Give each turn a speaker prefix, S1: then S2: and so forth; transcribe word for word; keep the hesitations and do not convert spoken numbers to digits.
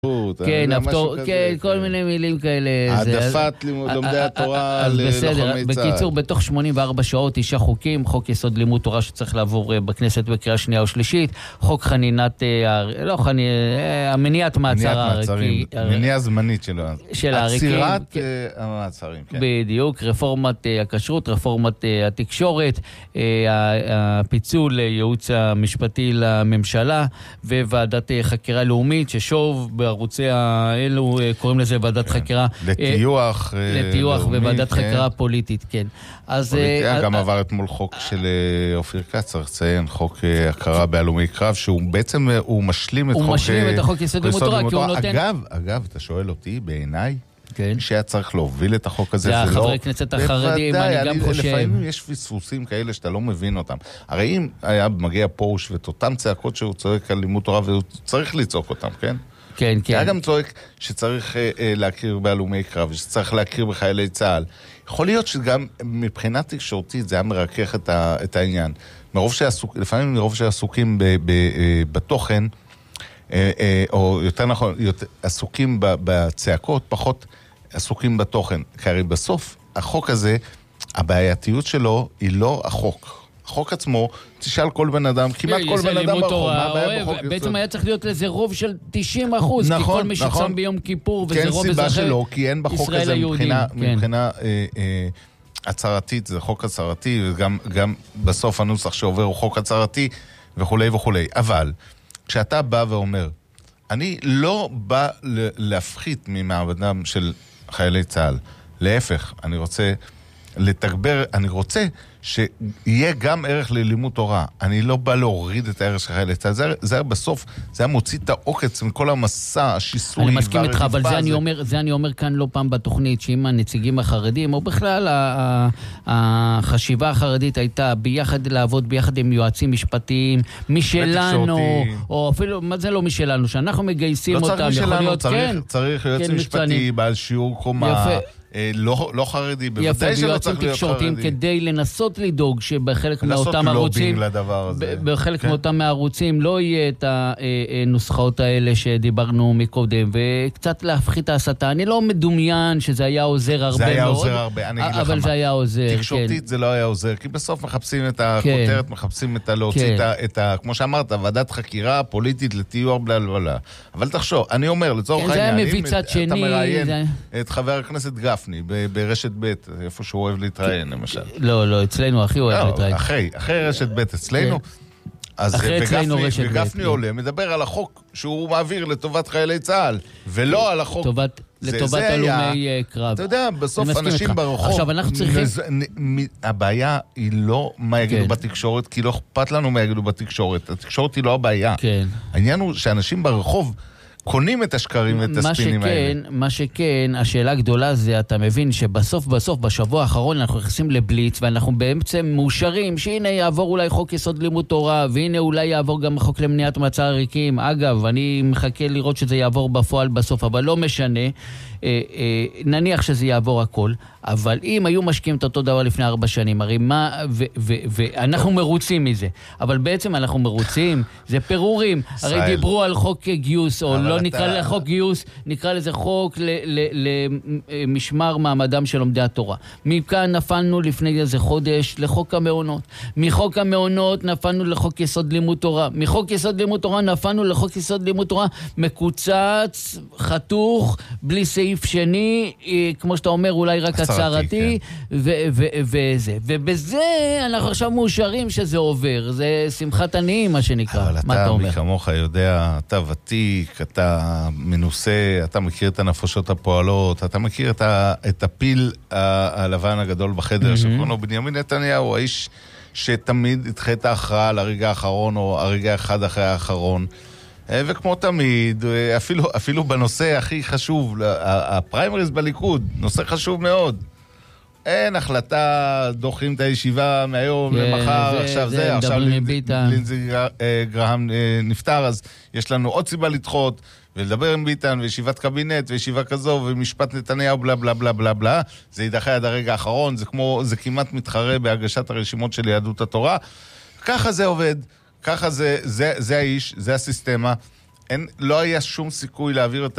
S1: כן, הפטור, כן, כל מיני מילים כאלה.
S2: העדפת לומדי התורה ללוחמי צה"ל.
S1: בקיצור, בתוך שמונים וארבע שעות תשעה חוקים, חוק יסוד לימוד תורה שצריך לעבור בכנסת בקריאה שנייה או שלישית, חוק חנינת, לא חנינת, המניעת מעצר העריקים.
S2: מניעה זמנית שלו.
S1: של העריקים.
S2: עצירת המעצרים, כן.
S1: בדיוק, רפורמת הכשרות, רפורמת התקשורת, הפיצול ייעוץ המשפטי לממשלה, וועדת חקירה לאומית, ששוב בערוצי האלו קוראים לזה ועדת חקירה.
S2: לטיוח.
S1: לטיוח וועדת חקירה פוליטית, כן.
S2: גם עבר אתמול חוק של אופיר כץ, צריך לציין, חוק הכרה בהלומי קרב, שהוא בעצם, הוא משלים את חוק...
S1: הוא משלים את החוק יסוד לימוד תורה, כי הוא נותן...
S2: אגב, אגב, אתה שואל אותי, בעיניי, שהיה צריך להוביל את החוק הזה,
S1: זה החברי כנסת החרדים, אני גם חושב.
S2: לפעמים יש פספוסים כאלה שאתה לא מבין אותם. הרי אם היה מגיע פוש ואת אותם צעקות שהוא צועק על לימוד תורה, והוא צריך לצעוק אותם, כן?
S1: כן, כן.
S2: היה גם צועק שצריך להכיר בהלומי קרב, שצריך להכיר בחיילי צה"ל. יכול להיות שגם מבחינה תקשורתית זה היה מרכך את העניין. לפעמים מרוב שעסוקים בתוכן, או יותר נכון, עסוקים בצעקות, פחות עסוקים בתוכן. כי הרי בסוף, החוק הזה, הבעייתיות שלו היא לא החוק. החוק עצמו, תשאל כל בן אדם, כמעט כל בן אדם ברחוב, מה הבעיה בחוק?
S1: בעצם היה צריך להיות לזה רוב של תשעים אחוז, כי כל מי שצם ביום כיפור, וזה רוב אזרחי ישראל היהודים. כן, סיבה שלא,
S2: כי אין בחוק הזה מבחינה הצהרתית, זה חוק הצהרתי, וגם בסוף הנוסח שעובר הוא חוק הצהרתי, וכולי וכולי. אבל, כשאתה בא ואומר, אני לא בא להפחית ממעמדם של חיילי צה"ל, להפך, אני רוצה לתגבר, אני רוצה שיהיה גם ערך ללימוד תורה. אני לא בא להוריד את הערך של חיילי צה"ל. זה, זה בסוף, זה היה מוציא את העוקץ מכל המסע, השיסוי.
S1: אני מסכים איתך, אבל זה אני אומר, זה אני אומר כאן לא פעם בתוכנית, שאם הנציגים החרדים, או בכלל החשיבה החרדית הייתה ביחד לעבוד ביחד עם יועצים משפטיים, משלנו, או אפילו, מה זה לא משלנו, שאנחנו מגייסים אותם.
S2: לא צריך משלנו, צריך יועץ משפטי, בעל שיעור קומה. לא, לא חרדי, בוודאי שלא צריך להיות חרדי.
S1: כדי לנסות לדאוג שבחלק מאותם ערוצים, בחלק מאותם מהערוצים לא יהיה את הנוסחאות האלה שדיברנו מקודם, וקצת להפחית ההסתה. אני לא מדומיין שזה היה עוזר הרבה מאוד.
S2: זה היה עוזר הרבה, אני אגיד לך מה.
S1: אבל זה היה עוזר,
S2: תקשורתית זה לא היה עוזר, כי בסוף מחפשים את הכותרת, מחפשים את להוציא את ה... כמו שאמרת, ועדת חקירה פוליטית לטיוח בלה בלה. אבל תחשוב, אני אומר, לצורך העניין, אתה מראיין את חבר הכנסת גפני, ברשת ב', איפה שהוא אוהב להתראיין, למשל.
S1: לא, לא, אצלנו הכי אוהב להתראיין.
S2: אחרי, אחרי רשת ב' אצלנו.
S1: אחרי אצלנו רשת ב'.
S2: וגפני עולה, מדבר על החוק שהוא מעביר לטובת חיילי צה"ל, ולא על החוק.
S1: לטובת הלומי קרב.
S2: אתה יודע, בסוף אנשים ברחוב,
S1: עכשיו אנחנו צריכים...
S2: הבעיה היא לא מה יגידו בתקשורת, כי לא אכפת לנו מה יגידו בתקשורת. התקשורת היא לא הבעיה. העניין הוא שאנשים ברחוב קונים את השקרים ואת הספינים האלה.
S1: מה שכן, השאלה הגדולה זה, אתה מבין שבסוף בסוף, בשבוע האחרון אנחנו נכנסים לבליץ, ואנחנו בעצם מאושרים שהנה יעבור אולי חוק יסוד לימוד תורה, והנה אולי יעבור גם חוק למניעת מעצר עריקים. אגב, אני מחכה לראות שזה יעבור בפועל בסוף, אבל לא משנה. אה, אה, נניח שזה יעבור הכל, אבל אם היו משקיעים את אותו דבר לפני ארבע שנים, הרי מה, ו, ו, ו, ואנחנו מרוצים מזה, אבל בעצם אנחנו מרוצים, זה פירורים, הרי דיברו על חוק גיוס, או לא נקרא לזה חוק גיוס, נקרא לזה חוק למשמר מעמדם של לומדי התורה. מכאן נפלנו לפני איזה חודש לחוק המעונות, מחוק המעונות נפלנו לחוק יסוד לימוד תורה, מחוק יסוד לימוד תורה נפלנו לחוק יסוד לימוד תורה מקוצץ, חתוך, בלי סעיף שני, כמו שאתה אומר, אולי רק הצהרתי, וזה. ובזה אנחנו עכשיו מאושרים שזה עובר. זה שמחת עניים, מה שנקרא.
S2: אבל אתה, מי כמוך יודע, אתה ותיק, אתה מנוסה, אתה מכיר את הנפשות הפועלות, אתה מכיר את הפיל הלבן הגדול בחדר, שקוראים בנימין נתניהו, האיש שתמיד ידחה את ההכרעה על הרגע האחרון, או הרגע אחד אחרי האחרון. וכמו תמיד, אפילו, אפילו בנושא הכי חשוב, הפריימריז בליכוד, נושא חשוב מאוד. אין החלטה, דוחים את הישיבה מהיום למחר, עכשיו זה, עכשיו לינזי גרהם נפטר, אז יש לנו עוד סיבה לדחות, ולדבר עם ביטן, וישיבת קבינט, וישיבה כזו, ומשפט נתניהו, בלה בלה בלה בלה בלה. זה יידחה עד הרגע האחרון, זה כמו, זה כמעט מתחרה בהגשת הרשימות של יהדות התורה. ככה זה עובד. ככה זה, זה, זה האיש, זה הסיסטמה. אין, לא היה שום סיכוי להעביר את